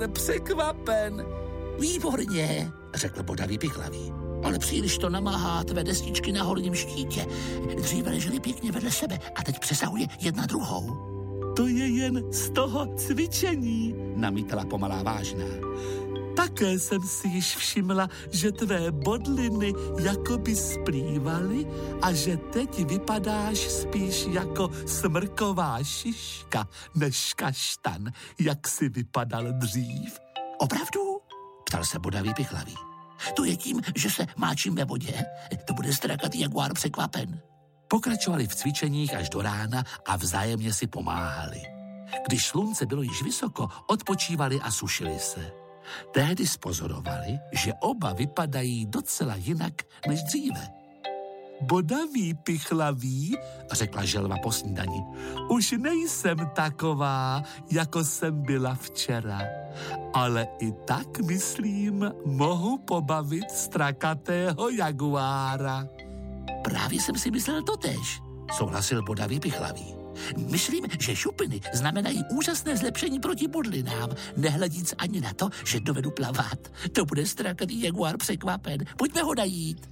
překvapen. Výborně, řekl bodavý pichlavý. Ale příliš to namáhá tvé destičky na horním štítě. Dříve ležely pěkně vedle sebe a teď přesahuje jedna druhou. To je jen z toho cvičení, namítala pomalá vážná. Také jsem si již všimla, že tvé bodliny jakoby splývaly a že teď vypadáš spíš jako smrková šiška než kaštan, jak si vypadal dřív. Opravdu? Ptal se bodavý pichlavý. To je tím, že se máčím ve vodě. To bude strakatý jaguár překvapen. Pokračovali v cvičeních až do rána a vzájemně si pomáhali. Když slunce bylo již vysoko, odpočívali a sušili se. Tehdy spozorovali, že oba vypadají docela jinak než dříve. Bodavý pichlavý, řekla želva po snídani, už nejsem taková, jako jsem byla včera. Ale i tak, myslím, mohu pobavit strakatého jaguára. Právě jsem si myslel totéž, souhlasil bodavý pichlavý. Myslím, že šupiny znamenají úžasné zlepšení proti bodlinám, nehledíc ani na to, že dovedu plavat. To bude strakatý jaguár překvapen. Pojďme ho najít.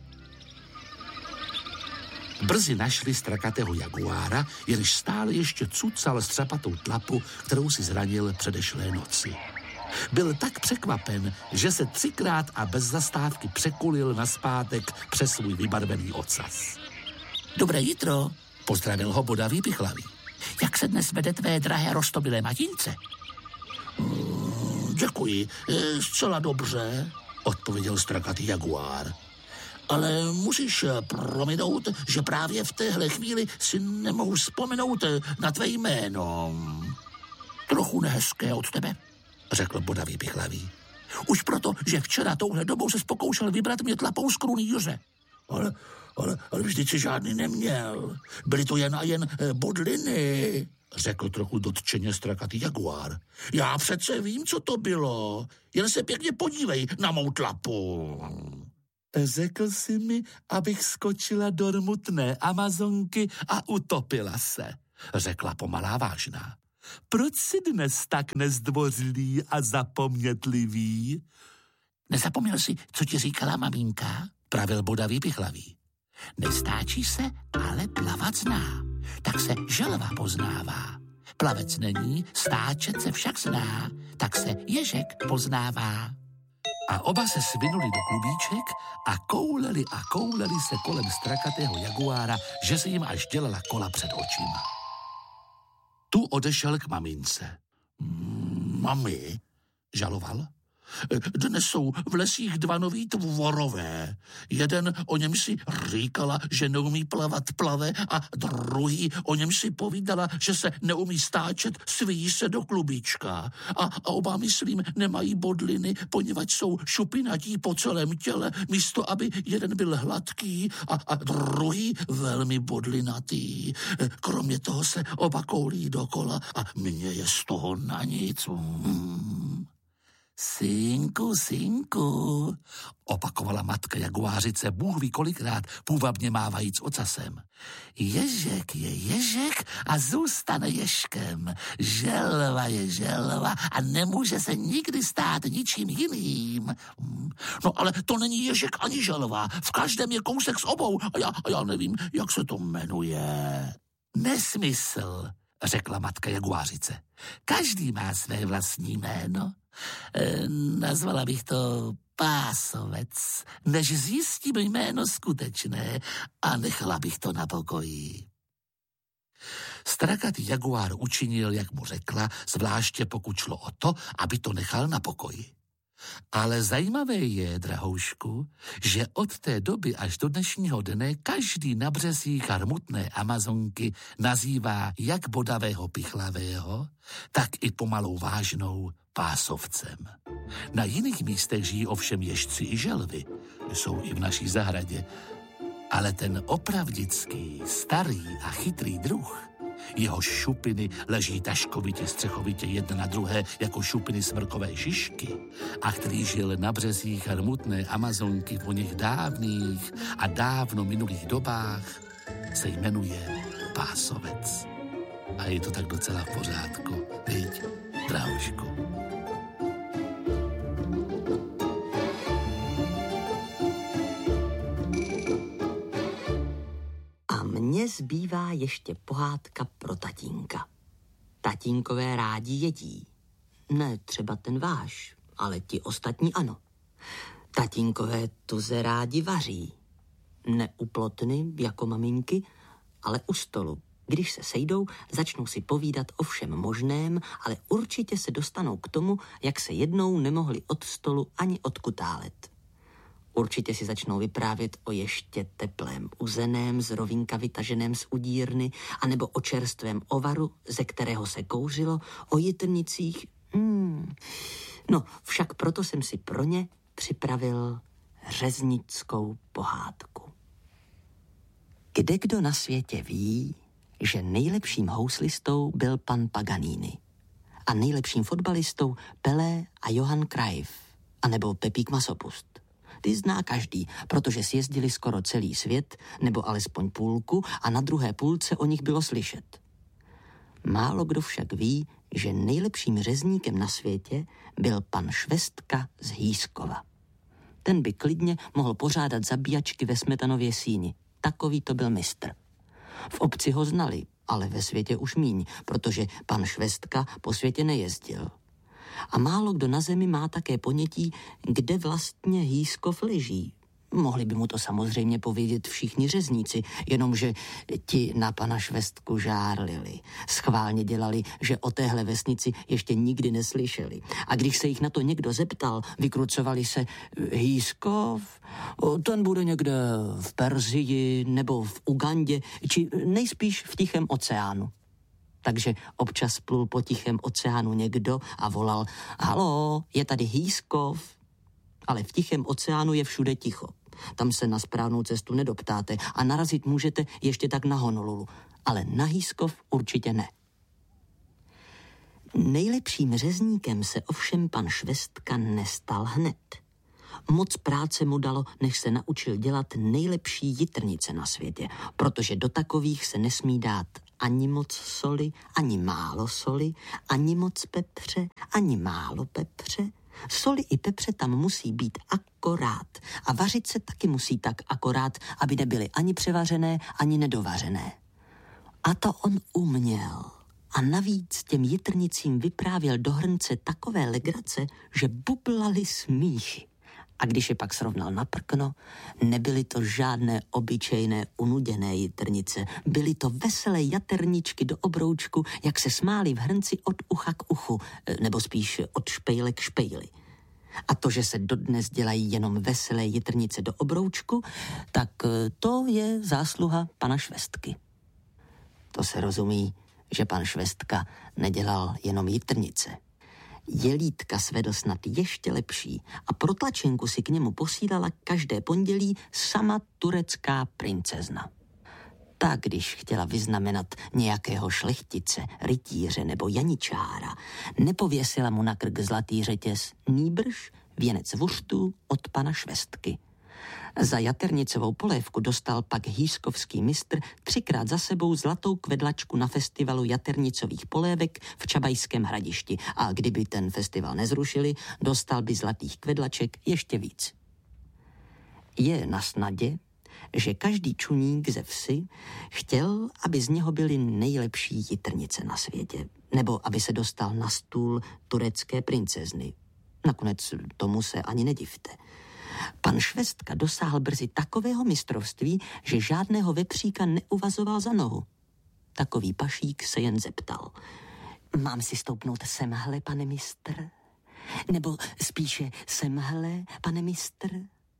Brzy našli strakatého jaguára, jenž stále ještě cucal střapatou tlapu, kterou si zranil předešlé noci. Byl tak překvapen, že se 3krát a bez zastávky překulil nazpátek přes svůj vybarvený ocas. Dobré jitro, pozdravil ho bodavý pichlavý. Jak se dnes vede tvé drahé roztomilé matince? Děkuji, zcela dobře, odpověděl strakatý jaguár. Ale musíš prominout, že právě v téhle chvíli si nemohu vzpomenout na tvé jméno. Trochu nehezké od tebe, řekl bodavý pichlavý. Už proto, že včera touhle dobou se pokoušel vybrat mě tlapou z kruny Juře. Ale vždyť si žádný neměl. Byly to jen a jen bodliny, řekl trochu dotčeně strakatý jaguár. Já přece vím, co to bylo. Jen se pěkně podívej na mou tlapu. Řekl jsi mi, abych skočila do rmutné Amazonky a utopila se, řekla pomalá vážná. Proč jsi dnes tak nezdvořilý a zapomnětlivý? Nezapomněl jsi, co ti říkala maminka? Pravil bodavý pichlavý. Nestáčí se, ale plavat zná. Tak se želva poznává. Plavec není, stáčet se však zná. Tak se ježek poznává. A oba se svinuli do klubíček a kouleli se kolem strakatého jaguára, že se jim až dělala kola před očima. Tu odešel k mamince. Mami, žaloval. Dnes jsou v lesích 2 noví tvorové. Jeden, o něm si říkala, že neumí plavat plave, a druhý, o něm si povídala, že se neumí stáčet, svíjí se do klubíčka. A oba, myslím, nemají bodliny, poněvadž jsou šupinatí po celém těle, místo aby jeden byl hladký a druhý velmi bodlinatý. Kromě toho se oba koulí dokola a mně je z toho na nic. Synku, opakovala matka jaguářice Bůh ví kolikrát, půvabně mávajíc ocasem. Ježek je ježek a zůstane ježkem. Želva je želva a nemůže se nikdy stát ničím jiným. No ale to není ježek ani želva. V každém je kousek z obou a já nevím, jak se to jmenuje. Nesmysl, řekla matka jaguářice. Každý má své vlastní jméno. Nazvala bych to pásovec, než zjistím jméno skutečné a nechala bych to na pokoji. Strakatý jaguár učinil, jak mu řekla, zvláště pokud šlo o to, aby to nechal na pokoji. Ale zajímavé je, drahoušku, že od té doby až do dnešního dne každý na březích rmutné Amazonky nazývá jak bodavého pichlavého, tak i pomalou vážnou pásovcem. Na jiných místech žijí ovšem ježci i želvy, jsou i v naší zahradě, ale ten opravdický, starý a chytrý druh, jehož šupiny leží taškovitě, střechovitě jedna na druhé jako šupiny smrkové šišky a který žil na březích rmutné Amazonky v oněch dávných a dávno minulých dobách, se jmenuje pásovec. A je to tak docela v pořádku, viď, drahoušku? zbývá ještě pohádka pro tatínka. Tatínkové rádi jedí. Ne třeba ten váš, ale ti ostatní ano. Tatínkové tuze rádi vaří. Ne u plotny, jako maminky, ale u stolu. Když se sejdou, začnou si povídat o všem možném, ale určitě se dostanou k tomu, jak se jednou nemohli od stolu ani odkutálet. Určitě si začnou vyprávět o ještě teplém uzeném z rovínka vytaženém z udírny, anebo o čerstvém ovaru, ze kterého se kouřilo, o jitrnicích. No, však proto jsem si pro ně připravil řeznickou pohádku. Kdekdo na světě ví, že nejlepším houslistou byl pan Paganini a nejlepším fotbalistou Pelé a Johan Cruyff, anebo Pepík Masopust. Ty zná každý, protože sjezdili skoro celý svět, nebo alespoň půlku, a na druhé půlce o nich bylo slyšet. Málo kdo však ví, že nejlepším řezníkem na světě byl pan Švestka z Hýskova. Ten by klidně mohl pořádat zabíjačky ve Smetanově síni. Takový to byl mistr. V obci ho znali, ale ve světě už míň, protože pan Švestka po světě nejezdil. A málo kdo na zemi má také ponětí, kde vlastně Hýskov leží. Mohli by mu to samozřejmě povědět všichni řezníci, jenomže ti na pana Švestku žárlili. Schválně dělali, že o téhle vesnici ještě nikdy neslyšeli. A když se jich na to někdo zeptal, vykrucovali se: Hýskov? Ten bude někde v Persii nebo v Ugandě, či nejspíš v Tichém oceánu. Takže občas plul po Tichém oceánu někdo a volal: Haló, je tady Hýskov? Ale v Tichém oceánu je všude ticho. Tam se na správnou cestu nedoptáte a narazit můžete ještě tak na Honolulu. Ale na Hýskov určitě ne. Nejlepším řezníkem se ovšem pan Švestka nestal hned. Moc práce mu dalo, než se naučil dělat nejlepší jitrnice na světě, protože do takových se nesmí dát ani moc soli, ani málo soli, ani moc pepře, ani málo pepře. Soli i pepře tam musí být akorát a vařit se taky musí tak akorát, aby nebyly ani převařené, ani nedovařené. A to on uměl. A navíc těm jitrnicím vyprávěl do hrnce takové legrace, že bublali smíchy. A když je pak srovnal na prkno, nebyly to žádné obyčejné unuděné jitrnice, byly to veselé jaterničky do obroučku, jak se smáli v hrnci od ucha k uchu, nebo spíš od špejle k špejli. A to, že se dodnes dělají jenom veselé jitrnice do obroučku, tak to je zásluha pana Švestky. To se rozumí, že pan Švestka nedělal jenom jitrnice. Jelítka svedl snad ještě lepší a pro tlačenku si k němu posílala každé pondělí sama turecká princezna. Ta, když chtěla vyznamenat nějakého šlechtice, rytíře nebo janičára, nepověsila mu na krk zlatý řetěz, nýbrž věnec vuštů od pana Švestky. Za jaternicovou polévku dostal pak hýskovský mistr 3krát za sebou zlatou kvedlačku na festivalu jaternicových polévek v Čabajském Hradišti a kdyby ten festival nezrušili, dostal by zlatých kvedlaček ještě víc. Je na snadě, že každý čuník ze vsi chtěl, aby z něho byly nejlepší jitrnice na světě, nebo aby se dostal na stůl turecké princezny. Nakonec tomu se ani nedivte. Pan Švestka dosáhl brzy takového mistrovství, že žádného vepříka neuvazoval za nohu. Takový pašík se jen zeptal: Mám si stoupnout semhle, pane mistr? Nebo spíše semhle, pane mistr?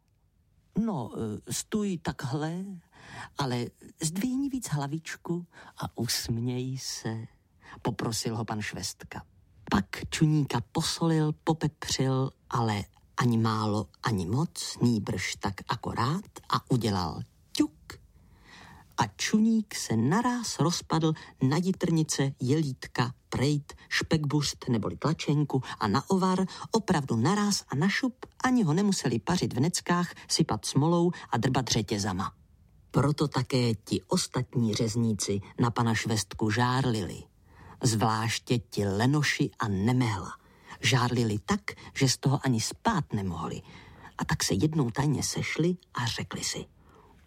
No, stůj takhle, ale zdvihni víc hlavičku a usměj se, poprosil ho pan Švestka. Pak čuníka posolil, popepřil, ale ani málo, ani moc, nýbrž tak akorát a udělal ťuk. A čuník se naráz rozpadl na jitrnice, jelítka, prejt, špekbust neboli tlačenku a na ovar, opravdu naráz a na šup, ani ho nemuseli pařit v neckách, sypat smolou a drbat řetězama. Proto také ti ostatní řezníci na pana Švestku žárlili. Zvláště ti lenoši a nemehla. Žárlili tak, že z toho ani spát nemohli. A tak se jednou tajně sešli a řekli si: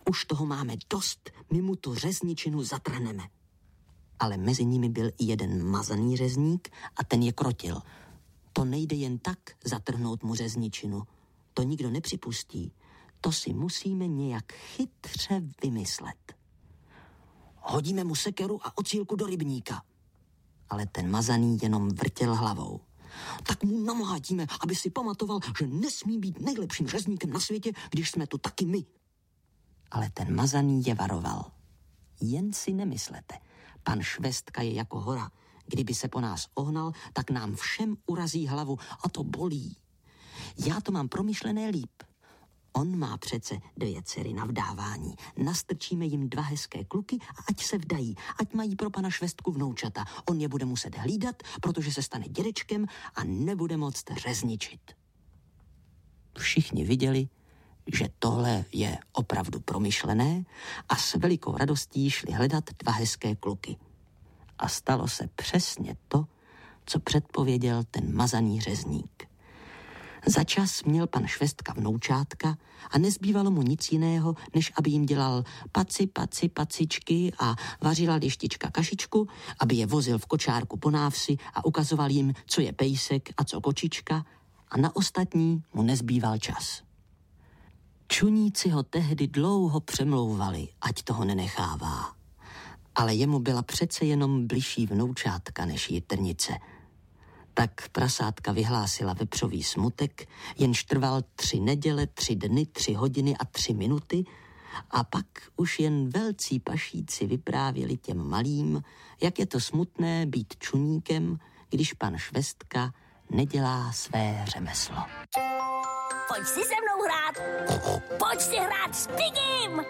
Už toho máme dost, my mu tu řezničinu zatrhneme. Ale mezi nimi byl i jeden mazaný řezník a ten je krotil. To nejde jen tak zatrhnout mu řezničinu. To nikdo nepřipustí. To si musíme nějak chytře vymyslet. Hodíme mu sekeru a ocílku do rybníka. Ale ten mazaný jenom vrtěl hlavou. Tak mu namlátíme, aby si pamatoval, že nesmí být nejlepším řezníkem na světě, když jsme tu taky my. Ale ten mazaný je varoval. Jen si nemyslete, pan Švestka je jako hora. Kdyby se po nás ohnal, tak nám všem urazí hlavu a to bolí. Já to mám promyšlené líp. On má přece 2 dcery na vdávání. Nastrčíme jim 2 hezké kluky a ať se vdají, ať mají pro pana Švestku vnoučata. On je bude muset hlídat, protože se stane dědečkem a nebude moct řezničit. Všichni viděli, že tohle je opravdu promyšlené a s velikou radostí šli hledat 2 hezké kluky. A stalo se přesně to, co předpověděl ten mazaný řezník. Za čas měl pan Švestka vnoučátka a nezbývalo mu nic jiného, než aby jim dělal pacičky a vařila lištička kašičku, aby je vozil v kočárku po návsi a ukazoval jim, co je pejsek a co kočička, a na ostatní mu nezbýval čas. Čuníci ho tehdy dlouho přemlouvali, ať toho nenechává. Ale jemu byla přece jenom bližší vnoučátka než jitrnice. Tak prasátka vyhlásila vepřový smutek, jenž trval 3 neděle, 3 dny, 3 hodiny a 3 minuty, a pak už jen velcí pašíci vyprávěli těm malým, jak je to smutné být čuníkem, když pan Švestka nedělá své řemeslo. Pojď si se mnou hrát. Pojď si hrát s Pigim.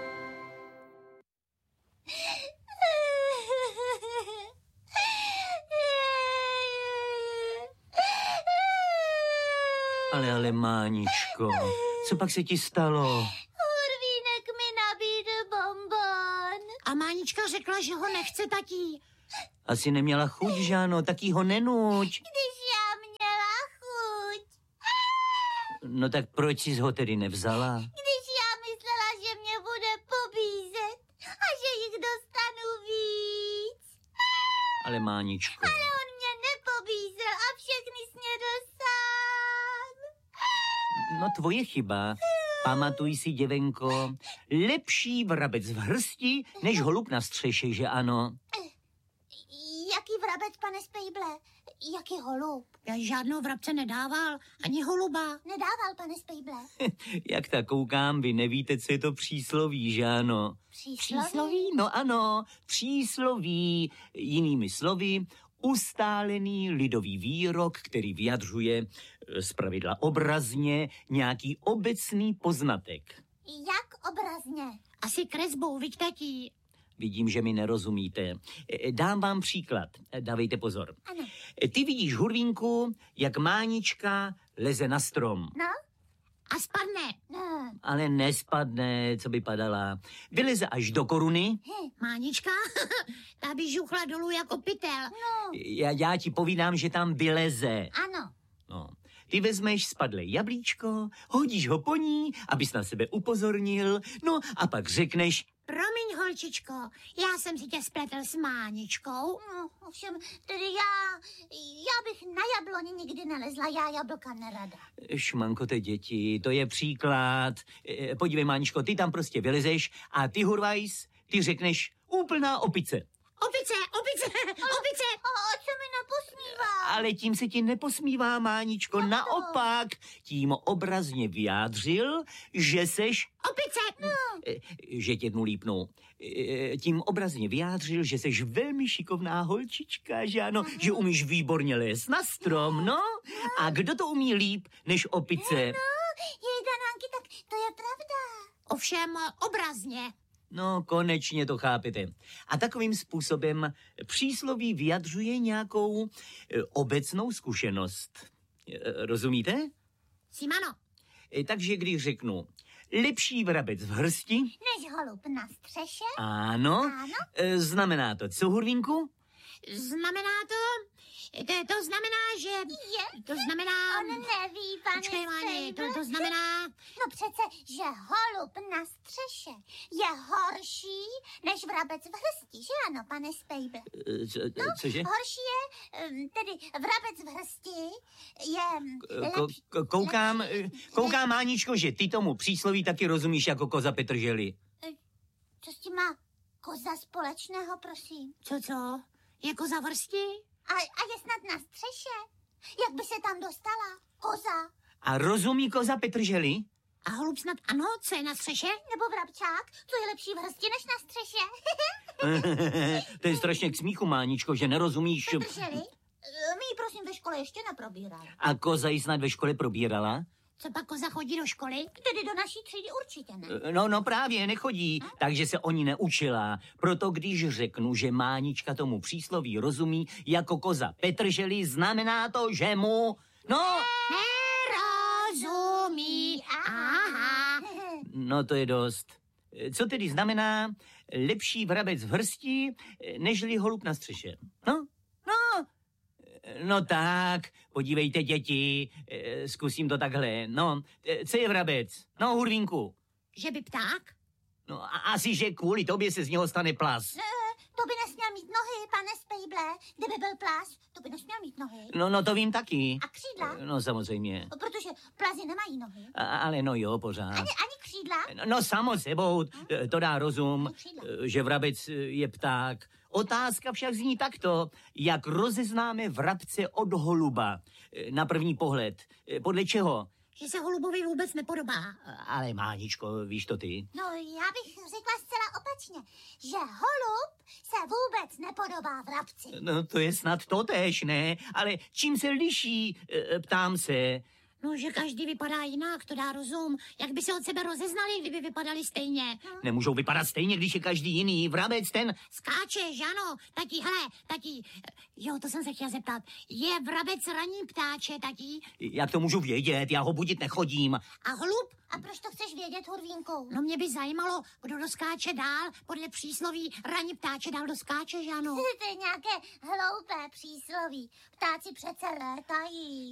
Ale Máničko, co pak se ti stalo? Hurvínek mi nabídl bonbon. A Mánička řekla, že ho nechce, tatí. Asi neměla chuť, Žáno, tak jí ho nenuť. Když já měla chuť. No tak proč jsi ho tedy nevzala? Když já myslela, že mě bude pobízet a že jich dostanu víc. Ale Máničko. Ale on mě nepobízel a všechny snědl sám. No tvoje chyba. Pamatuj si, děvenko, lepší vrabec v hrsti, než holub na střeše, že ano? Jaký vrabec, pane Spejble? Jaký holub? Já žádnou vrabce nedával, ani holuba. Nedával, pane Spejble. Jak tak koukám, vy nevíte, co je to přísloví, že ano? Přísloví? No ano, přísloví, jinými slovy, ustálený lidový výrok, který vyjadřuje zpravidla obrazně nějaký obecný poznatek. Jak obrazně? Asi kresbou, viď, tatí? Vidím, že mi nerozumíte. Dám vám příklad. Dávejte pozor. Ano. Ty vidíš, Hurvínku, jak Mánička leze na strom. No? A spadne. No. Ale nespadne, co by padala. Vyleze až do koruny. Mánička, ta by žuchla dolů jako pytel. No. Já ti povídám, že tam vyleze. Ano. No. Ty vezmeš spadlé jablíčko, hodíš ho po ní, abys na sebe upozornil, no a pak řekneš: Promiň, holčičko, já jsem si tě spletl s Máničkou. No, ovšem, tedy já bych na jabloni nikdy nelezla, já jablka nerada. Šmankote, děti, to je příklad. Podívej, Máničko, ty tam prostě vylezeš a ty, Hurvajs, ty řekneš úplná opice. Opice, opice, opice. A co mi neposmívá? Ale tím se ti neposmívá, Máničko, naopak. Tím obrazně vyjádřil, že seš... Opice. No. Že tě jednu lípnu. Tím obrazně vyjádřil, že seš velmi šikovná holčička, že ano? Že umíš výborně lézt na strom, no? A kdo to umí líp než opice? Danánky, tak to je pravda. Ovšem obrazně. No, konečně to chápete. A takovým způsobem přísloví vyjadřuje nějakou obecnou zkušenost. Rozumíte? Simano. Takže když řeknu lepší vrabec v hrsti... Než holub na střeše? Ano. Znamená to co, Hurvínku? Znamená to znamená, že... To znamená... On neví, pane Počkej, Máni, Spejble. to znamená... No přece, že holub na střeše je horší než vrabec v hrsti, že ano, pane Spejble? Cože? Horší je, tedy vrabec v hrsti je lepší. Koukám, Máničko, že ty tomu přísloví taky rozumíš jako koza Petrželi. Co s tím má koza společného, prosím? Co? Jako za vrsti? A je snad na střeše? Jak by se tam dostala? Koza? A rozumí koza Petrželi? A holub snad ano, co je na střeše? Nebo vrabčák? Co je lepší v hrsti než na střeše? To je strašně k smíchu, Máničko, že nerozumíš. Petrželi? My ji prosím ve škole ještě neprobírali. A koza ji snad ve škole probírala? Co pak koza chodí do školy? Tedy do naší třídy určitě ne. No právě, nechodí, takže se o ní neučila. Proto když řeknu, že Mánička tomu přísloví rozumí jako koza Petrželi, znamená to, že mu... Nerozumí. Aha. No to je dost. Co tedy znamená lepší vrabec v hrsti, nežli holub na střeše? No tak, podívejte, děti, zkusím to takhle. No, co je vrabec? No, Hurvínku. Že by pták? No, asi, že kvůli tobě se z něho stane plas. To by nesměl mít nohy, pane Spejble. Kdyby byl plas, to by nesměl mít nohy. No to vím taky. A křídla? No samozřejmě. Protože plazy nemají nohy. Ale no jo, pořád. Ani křídla? No samo sebou, to dá rozum, Křídla. že vrabec je pták. Otázka však zní takto, jak rozeznáme vrabce od holuba na první pohled. Podle čeho? Že se holubovi vůbec nepodobá. Ale Máničko, víš to ty? No, já bych řekla zcela opačně, že holub se vůbec nepodobá vrabci. No to je snad totéž, ne? Ale čím se liší, ptám se. No, že každý vypadá jinak, to dá rozum. Jak by se od sebe rozeznali, kdyby vypadali stejně? Nemůžou vypadat stejně, když je každý jiný. Vrabec ten... Skáčeš, ano. Tatí. Jo, to jsem se chtěla zeptat. Je vrabec ranní ptáče, tatí? Jak to můžu vědět? Já ho budit nechodím. A holub? A proč to chceš vědět, Hurvínku? No mě by zajímalo, kdo doskáče dál. Podle přísloví ranní ptáče dál doskáče, že ano? To je nějaké hloupé přísloví. Ptáci přece létají.